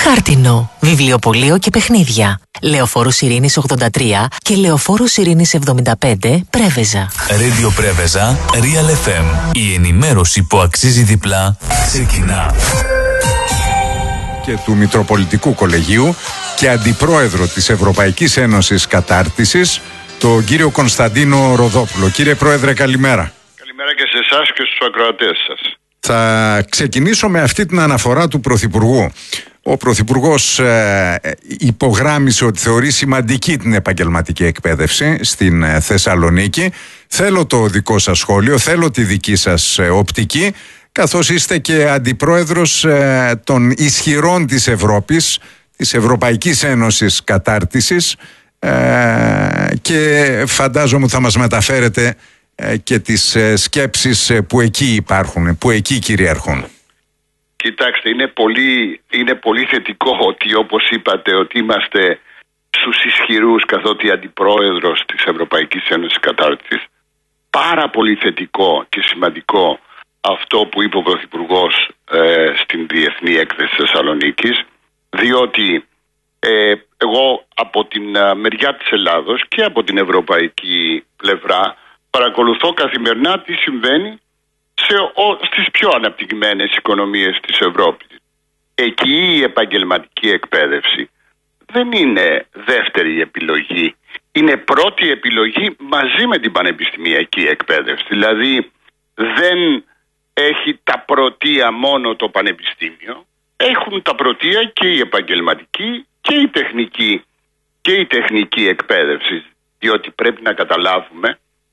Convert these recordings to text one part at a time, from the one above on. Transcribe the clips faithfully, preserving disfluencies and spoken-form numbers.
Χάρτινο, βιβλιοπωλείο και παιχνίδια. Λεωφόρος Ειρήνης ογδόντα τρία και Λεωφόρος Ειρήνης εβδομήντα πέντε, Πρέβεζα. Radio Πρέβεζα, Real εφ εμ. Η ενημέρωση που αξίζει διπλά ξεκινά. Και του Μητροπολιτικού Κολεγίου και Αντιπρόεδρο της Ευρωπαϊκής Ένωσης Κατάρτισης, τον κύριο Κωνσταντίνο Ροδόπουλο. Κύριε Πρόεδρε, καλημέρα. Καλημέρα και σε εσάς και στους ακροατές σας. Θα ξεκινήσω με αυτή την αναφορά του Πρωθυπουργού. Ο Πρωθυπουργός ε, υπογράμμισε ότι θεωρεί σημαντική την επαγγελματική εκπαίδευση στην ε, Θεσσαλονίκη. Θέλω το δικό σας σχόλιο, θέλω τη δική σας ε, οπτική, καθώς είστε και αντιπρόεδρος ε, των ισχυρών της Ευρώπης, της Ευρωπαϊκής Ένωσης Κατάρτισης, ε, και φαντάζομαι ότι θα μας μεταφέρετε ε, και τις ε, σκέψεις ε, που εκεί υπάρχουν, που εκεί κυριαρχούν. Κοιτάξτε, είναι πολύ, είναι πολύ θετικό ότι, όπως είπατε, ότι είμαστε στους ισχυρούς καθότι αντιπρόεδρος της Ευρωπαϊκής Ένωσης Κατάρτισης. Πάρα πολύ θετικό και σημαντικό αυτό που είπε ο Πρωθυπουργός ε, στην Διεθνή Έκθεση Θεσσαλονίκης, διότι ε, εγώ από την ε, μεριά της Ελλάδος και από την ευρωπαϊκή πλευρά παρακολουθώ καθημερινά τι συμβαίνει σε ο, στις πιο αναπτυγμένες οικονομίες της Ευρώπης. Εκεί η επαγγελματική εκπαίδευση δεν είναι δεύτερη επιλογή, είναι πρώτη επιλογή μαζί με την πανεπιστημιακή εκπαίδευση. Δηλαδή δεν έχει τα πρωτεία μόνο το πανεπιστήμιο, έχουν τα πρωτεία και η επαγγελματική και η τεχνική και η τεχνική εκπαίδευση, διότι πρέπει να καταλάβουμε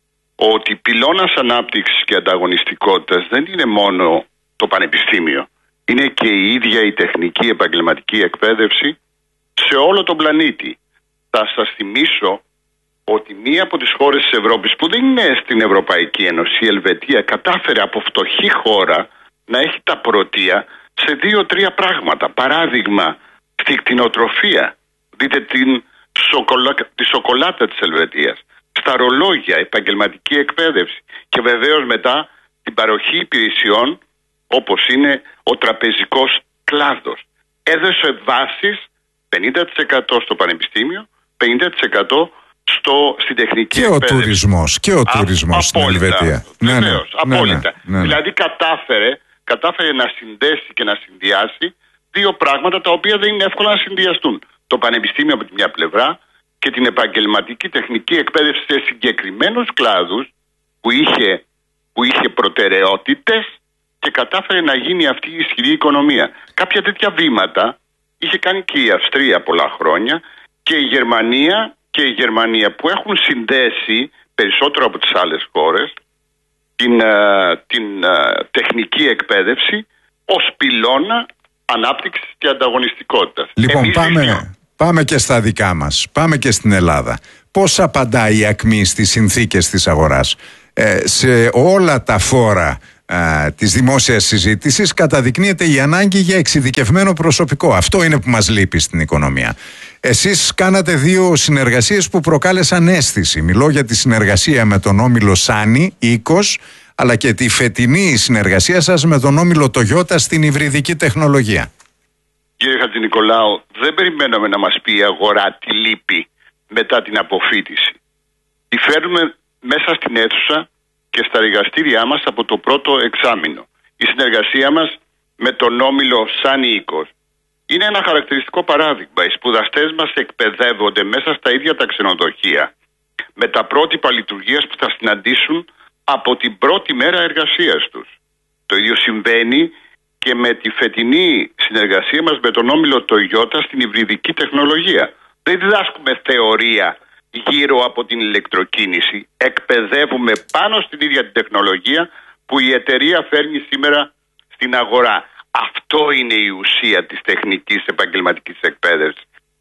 ότι πυλώνας ανάπτυξης και ανταγωνιστικότητας δεν είναι μόνο το πανεπιστήμιο. Είναι και η ίδια η τεχνική επαγγελματική εκπαίδευση σε όλο τον πλανήτη. Θα σας θυμίσω ότι μία από τις χώρες της Ευρώπης που δεν είναι στην Ευρωπαϊκή Ένωση, η Ελβετία, κατάφερε από φτωχή χώρα να έχει τα πρωτεία σε δύο-τρία πράγματα. Παράδειγμα, στη κτηνοτροφία. Δείτε την σοκολα... τη σοκολάτα της Ελβετίας. Στα ρολόγια, επαγγελματική εκπαίδευση και βεβαίως μετά την παροχή υπηρεσιών όπως είναι ο τραπεζικός κλάδος. Έδωσε βάσεις πενήντα τοις εκατό στο πανεπιστήμιο, πενήντα τοις εκατό στο, στην τεχνική και εκπαίδευση. Ο τουρισμός, και ο τουρισμός στην Ελβετία. Βεβαίως, ναι, ναι, απόλυτα. Ναι, ναι. Δηλαδή κατάφερε, κατάφερε να συνδέσει και να συνδυάσει δύο πράγματα τα οποία δεν είναι εύκολα να συνδυαστούν. Το πανεπιστήμιο από τη μια πλευρά και την επαγγελματική τεχνική εκπαίδευση σε συγκεκριμένους κλάδους που είχε, που είχε προτεραιότητες και κατάφερε να γίνει αυτή η ισχυρή οικονομία. Κάποια τέτοια βήματα είχε κάνει και η Αυστρία πολλά χρόνια και η Γερμανία, και η Γερμανία που έχουν συνδέσει περισσότερο από τις άλλες χώρες την, την τεχνική εκπαίδευση ως πυλώνα ανάπτυξης και ανταγωνιστικότητας. Λοιπόν, Εμείς πάμε... δείχνω. Πάμε και στα δικά μας. Πάμε και στην Ελλάδα. Πώς απαντάει η ΑΚΜΗ στις συνθήκες της αγοράς? Ε, σε όλα τα φόρα ε, της δημόσιας συζήτησης καταδεικνύεται η ανάγκη για εξειδικευμένο προσωπικό. Αυτό είναι που μας λείπει στην οικονομία. Εσείς κάνατε δύο συνεργασίες που προκάλεσαν αίσθηση. Μιλώ για τη συνεργασία με τον όμιλο Σάνι, Οίκος, αλλά και τη φετινή συνεργασία σας με τον όμιλο Τογιώτα στην υβριδική τεχνολογία. Κύριε Χατζηνικολάου, δεν περιμέναμε να μας πει η αγορά τι λείπει μετά την αποφοίτηση. Τη φέρνουμε μέσα στην αίθουσα και στα εργαστήριά μας από το πρώτο εξάμηνο. Η συνεργασία μας με τον όμιλο Σάνι Οίκος είναι ένα χαρακτηριστικό παράδειγμα. Οι σπουδαστές μας εκπαιδεύονται μέσα στα ίδια τα ξενοδοχεία με τα πρότυπα λειτουργίας που θα συναντήσουν από την πρώτη μέρα εργασίας τους. Το ίδιο συμβαίνει και με τη φετινή συνεργασία μας με τον όμιλο Τογιώτα στην υβριδική τεχνολογία. Δεν διδάσκουμε θεωρία γύρω από την ηλεκτροκίνηση. Εκπαιδεύουμε πάνω στην ίδια την τεχνολογία που η εταιρεία φέρνει σήμερα στην αγορά. Αυτό είναι η ουσία της τεχνικής επαγγελματικής εκπαίδευσης.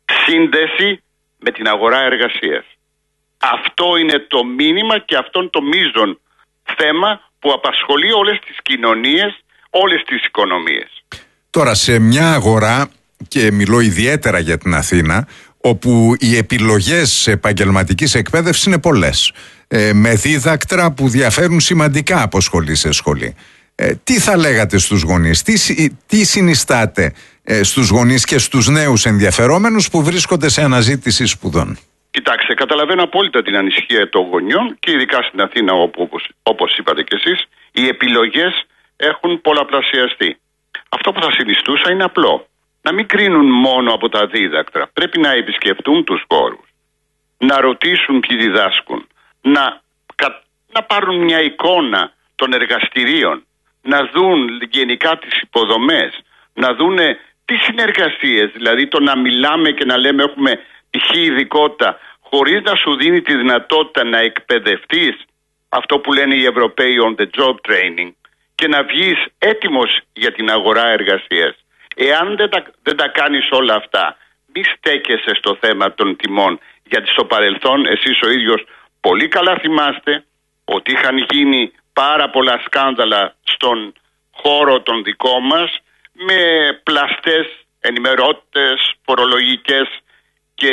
Σύνδεση με την αγορά εργασίας. Αυτό είναι το μήνυμα και αυτό είναι το μείζον θέμα που απασχολεί όλες τις κοινωνίες, όλες τις οικονομίες. Τώρα, σε μια αγορά, και μιλώ ιδιαίτερα για την Αθήνα, όπου οι επιλογές επαγγελματικής εκπαίδευσης είναι πολλές, ε, με δίδακτρα που διαφέρουν σημαντικά από σχολή σε σχολή. Ε, τι θα λέγατε στους γονείς, τι, τι συνιστάτε ε, στους γονείς και στους νέους ενδιαφερόμενους που βρίσκονται σε αναζήτηση σπουδών? Κοιτάξτε, καταλαβαίνω απόλυτα την ανησυχία των γονιών και ειδικά στην Αθήνα, όπου, όπως, όπως είπατε κι εσείς, οι επιλογές έχουν πολλαπλασιαστεί. Αυτό που θα συνιστούσα είναι απλό. Να μην κρίνουν μόνο από τα δίδακτρα. Πρέπει να επισκεφτούν τους χώρους, να ρωτήσουν ποιοι διδάσκουν, να, να πάρουν μια εικόνα των εργαστηρίων, να δουν γενικά τις υποδομές, να δουν τις συνεργασίες, δηλαδή το να μιλάμε και να λέμε έχουμε π.χ. ειδικότητα, χωρίς να σου δίνει τη δυνατότητα να εκπαιδευτείς, αυτό που λένε οι Ευρωπαίοι on the job training, και να βγεις έτοιμος για την αγορά εργασίας. Εάν δεν τα, δεν τα κάνεις όλα αυτά, μη στέκεσαι στο θέμα των τιμών, γιατί στο παρελθόν εσείς ο ίδιος πολύ καλά θυμάστε ότι είχαν γίνει πάρα πολλά σκάνδαλα στον χώρο των δικό μας με πλαστές ενημερώτες, φορολογικές και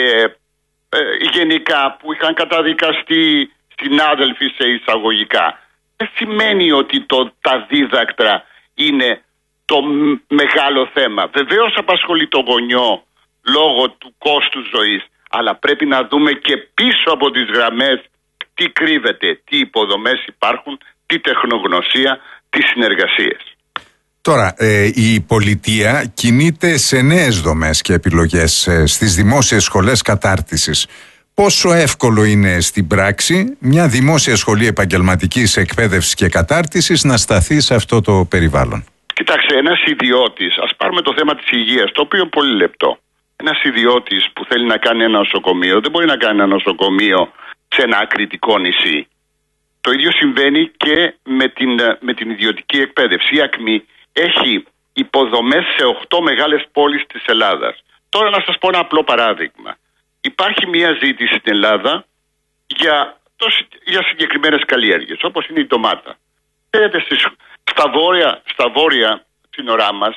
ε, γενικά που είχαν καταδικαστεί συνάδελφοι σε εισαγωγικά. Δεν σημαίνει ότι το, τα δίδακτρα είναι το μεγάλο θέμα. Βεβαίως απασχολεί το γονιό λόγω του κόστους ζωής, αλλά πρέπει να δούμε και πίσω από τις γραμμές τι κρύβεται, τι υποδομές υπάρχουν, τι τεχνογνωσία, τι συνεργασίες. Τώρα, ε, η πολιτεία κινείται σε νέες δομές και επιλογές ε, στις δημόσιες σχολές κατάρτισης. Πόσο εύκολο είναι στην πράξη μια δημόσια σχολή επαγγελματικής εκπαίδευσης και κατάρτισης να σταθεί σε αυτό το περιβάλλον? Κοιτάξτε, ένας ιδιώτης, ας πάρουμε το θέμα της υγείας, το οποίο είναι πολύ λεπτό. Ένας ιδιώτης που θέλει να κάνει ένα νοσοκομείο δεν μπορεί να κάνει ένα νοσοκομείο σε ένα ακριτικό νησί. Το ίδιο συμβαίνει και με την, με την ιδιωτική εκπαίδευση. Η ΑΚΜΗ έχει υποδομές σε οκτώ μεγάλες πόλεις της Ελλάδας. Τώρα να σας πω ένα απλό παράδειγμα. Υπάρχει μια ζήτηση στην Ελλάδα για, το, για συγκεκριμένες καλλιέργειες, όπως είναι η ντομάτα. Ξέρετε, στα βόρεια, στα βόρεια σύνορά μας,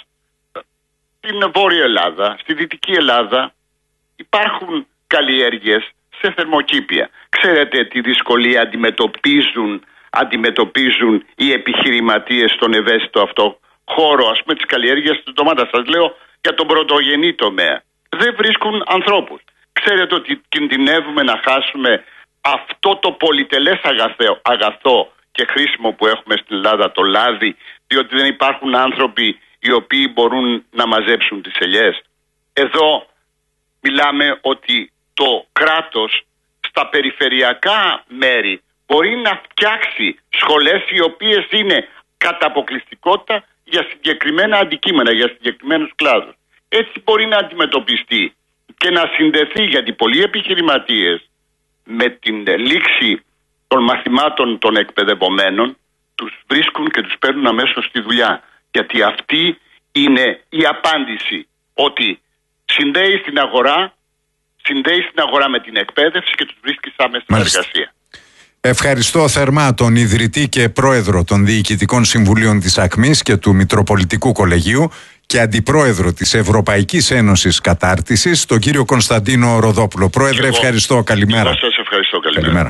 στην Βόρεια Ελλάδα, στη Δυτική Ελλάδα, υπάρχουν καλλιέργειες σε θερμοκήπια. Ξέρετε τι δυσκολία αντιμετωπίζουν, αντιμετωπίζουν οι επιχειρηματίες στον ευαίσθητο αυτό χώρο, ας πούμε, της καλλιέργειας της ντομάτας. Σας λέω για τον πρωτογενή τομέα. Δεν βρίσκουν ανθρώπους. Ξέρετε ότι κινδυνεύουμε να χάσουμε αυτό το πολυτελές αγαθό, αγαθό και χρήσιμο που έχουμε στην Ελλάδα, το λάδι, διότι δεν υπάρχουν άνθρωποι οι οποίοι μπορούν να μαζέψουν τις ελιές. Εδώ μιλάμε ότι το κράτος στα περιφερειακά μέρη μπορεί να φτιάξει σχολές οι οποίες είναι κατά αποκλειστικότητα για συγκεκριμένα αντικείμενα, για συγκεκριμένους κλάδους. Έτσι μπορεί να αντιμετωπιστεί και να συνδεθεί, γιατί πολλοί επιχειρηματίες με την λήξη των μαθημάτων των εκπαιδευομένων τους βρίσκουν και τους παίρνουν αμέσως στη δουλειά. Γιατί αυτή είναι η απάντηση, ότι συνδέει την αγορά, συνδέει την αγορά με την εκπαίδευση και τους βρίσκει άμεσα στην εργασία. Ευχαριστώ θερμά τον ιδρυτή και πρόεδρο των Διοικητικών Συμβουλίων της ΑΚΜΗς και του Μητροπολιτικού Κολεγίου και αντιπρόεδρο της Ευρωπαϊκής Ένωσης Κατάρτισης, τον κύριο Κωνσταντίνο Ροδόπουλο. Πρόεδρε, εγώ, ευχαριστώ. Καλημέρα. Εγώ σας ευχαριστώ. Καλημέρα.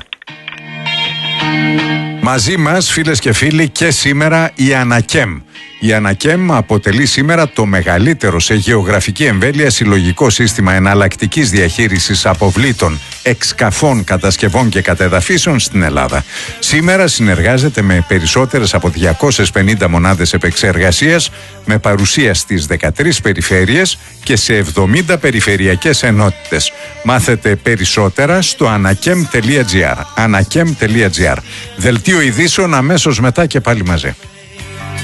Καλημέρα. Μαζί μας, φίλες και φίλοι, και σήμερα η Ανακέμ. Η Ανακέμ αποτελεί σήμερα το μεγαλύτερο σε γεωγραφική εμβέλεια συλλογικό σύστημα εναλλακτικής διαχείρισης αποβλήτων, εξκαφών, κατασκευών και κατεδαφίσεων στην Ελλάδα. Σήμερα συνεργάζεται με περισσότερες από διακόσιες πενήντα μονάδες επεξεργασίας, με παρουσία στις δεκατρείς περιφέρειες και σε εβδομήντα περιφερειακές ενότητες. Μάθετε περισσότερα στο anakem τελεία gr. anakem τελεία gr. Δελτίο ειδήσεων αμέσως μετά και πάλι μαζί.